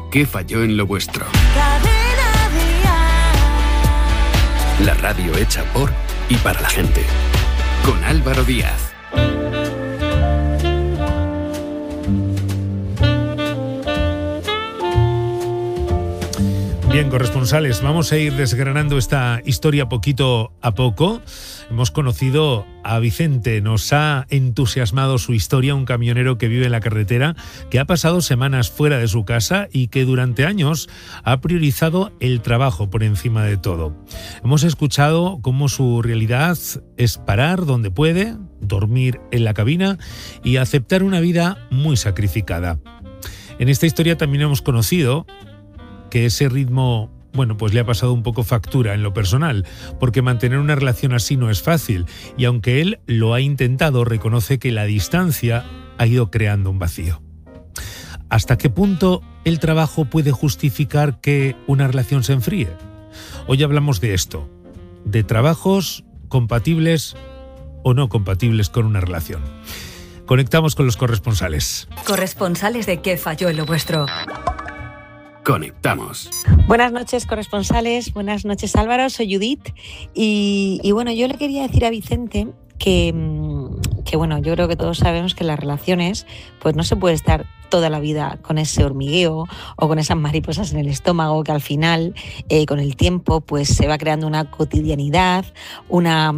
¿Qué falló en lo vuestro? Cadena Dial. La radio hecha por y para la gente. Con Álvaro Díaz. Bien, corresponsales, vamos a ir desgranando esta historia poquito a poco. Hemos conocido a Vicente, nos ha entusiasmado su historia, un camionero que vive en la carretera, que ha pasado semanas fuera de su casa y que durante años ha priorizado el trabajo por encima de todo. Hemos escuchado cómo su realidad es parar donde puede, dormir en la cabina y aceptar una vida muy sacrificada. En esta historia también hemos conocido que ese ritmo, pues le ha pasado un poco factura en lo personal, porque mantener una relación así no es fácil, y aunque él lo ha intentado, reconoce que la distancia ha ido creando un vacío. ¿Hasta qué punto el trabajo puede justificar que una relación se enfríe? Hoy hablamos de esto, de trabajos compatibles o no compatibles con una relación. Conectamos con los corresponsales. Corresponsales de ¿Qué falló en lo vuestro? Conectamos. Buenas noches, corresponsales. Buenas noches, Álvaro. Soy Judith. Y bueno, yo le quería decir a Vicente que yo creo que todos sabemos que en las relaciones pues no se puede estar toda la vida con ese hormigueo o con esas mariposas en el estómago, que al final, con el tiempo, pues se va creando una cotidianidad, una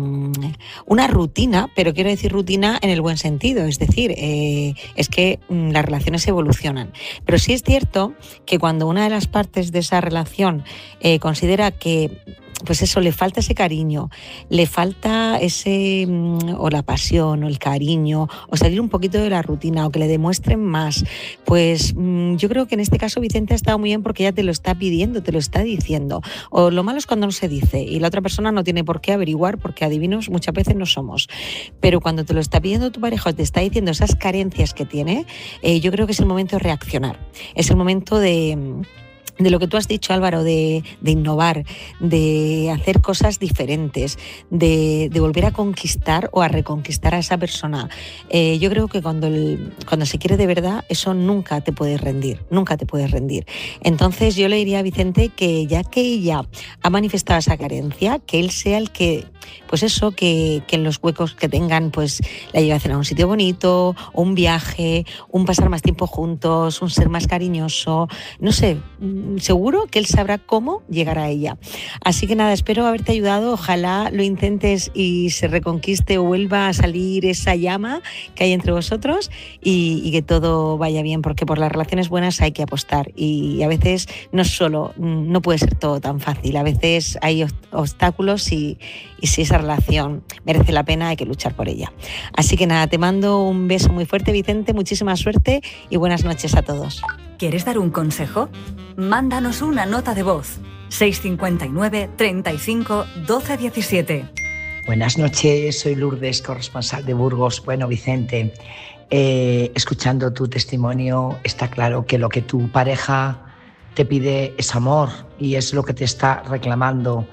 rutina, pero quiero decir rutina en el buen sentido, es decir, es que las relaciones evolucionan. Pero sí es cierto que cuando una de las partes de esa relación considera que pues eso, le falta ese cariño, le falta ese o la pasión o el cariño o salir un poquito de la rutina o que le demuestren más, pues yo creo que en este caso Vicente ha estado muy bien porque ella te lo está pidiendo, te lo está diciendo. O lo malo es cuando no se dice y la otra persona no tiene por qué averiguar porque adivinos muchas veces no somos. Pero cuando te lo está pidiendo tu pareja o te está diciendo esas carencias que tiene, yo creo que es el momento de reaccionar, es el momento de lo que tú has dicho, Álvaro, de innovar, de hacer cosas diferentes, de volver a conquistar o a reconquistar a esa persona. Yo creo que cuando se quiere de verdad, eso nunca te puedes rendir, nunca te puedes rendir. Entonces yo le diría a Vicente que ya que ella ha manifestado esa carencia, que él sea el que, pues eso, que en los huecos que tengan, pues la lleve a cenar a un sitio bonito, o un viaje, un pasar más tiempo juntos, un ser más cariñoso, no sé, seguro que él sabrá cómo llegar a ella. Así que nada, espero haberte ayudado, ojalá lo intentes y se reconquiste o vuelva a salir esa llama que hay entre vosotros y que todo vaya bien, porque por las relaciones buenas hay que apostar y a veces no puede ser todo tan fácil, a veces hay obstáculos y si esa relación merece la pena hay que luchar por ella. Así que nada, te mando un beso muy fuerte, Vicente, muchísima suerte y buenas noches a todos. ¿Quieres dar un consejo? Mándanos una nota de voz. 659 35 12 17. Buenas noches, soy Lourdes, corresponsal de Burgos. Bueno, Vicente, escuchando tu testimonio, está claro que lo que tu pareja te pide es amor y es lo que te está reclamando.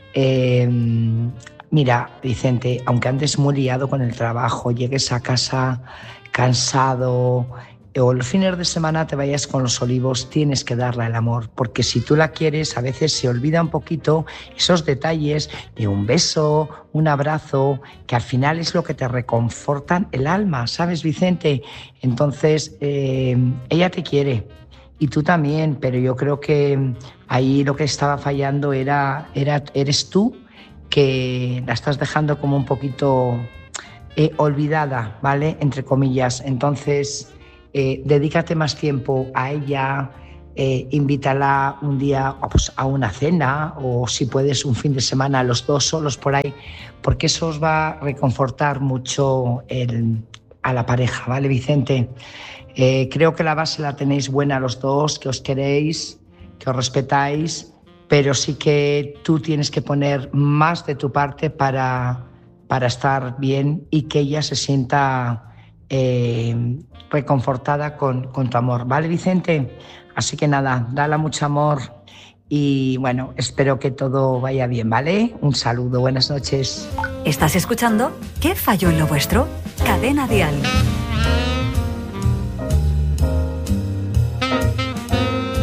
Mira, Vicente, aunque andes muy liado con el trabajo, llegues a casa cansado o los fines de semana te vayas con los olivos, tienes que darle el amor, porque si tú la quieres, a veces se olvida un poquito esos detalles de un beso, un abrazo, que al final es lo que te reconfortan el alma, ¿sabes, Vicente? Entonces, ella te quiere y tú también, pero yo creo que ahí lo que estaba fallando eres tú, que la estás dejando como un poquito olvidada, ¿vale? Entre comillas. Entonces, dedícate más tiempo a ella, invítala un día pues, a una cena o si puedes un fin de semana los dos solos por ahí, porque eso os va a reconfortar mucho a la pareja, ¿vale, Vicente? Creo que la base la tenéis buena los dos, que os queréis, que os respetáis, pero sí que tú tienes que poner más de tu parte para estar bien y que ella se sienta reconfortada con tu amor, ¿vale, Vicente? Así que nada, dale mucho amor y bueno, espero que todo vaya bien, ¿vale? Un saludo, buenas noches. ¿Estás escuchando? ¿Qué falló en lo vuestro? Cadena Dial.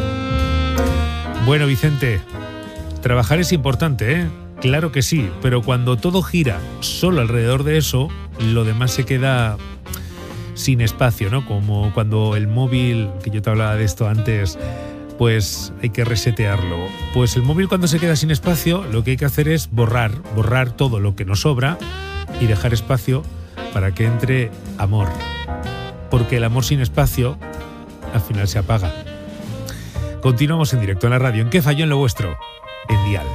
Bueno, Vicente, trabajar es importante, ¿eh? Claro que sí, pero cuando todo gira solo alrededor de eso, lo demás se queda sin espacio, ¿no? Como cuando el móvil, que yo te hablaba de esto antes, pues hay que resetearlo. Pues el móvil, cuando se queda sin espacio, lo que hay que hacer es borrar todo lo que nos sobra y dejar espacio para que entre amor. Porque el amor sin espacio al final se apaga. Continuamos en directo en la radio. ¿En qué falló en lo vuestro? En Dial.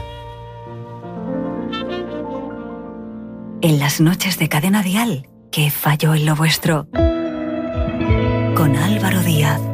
En las noches de Cadena Dial, ¿qué falló en lo vuestro? Con Álvaro Díaz.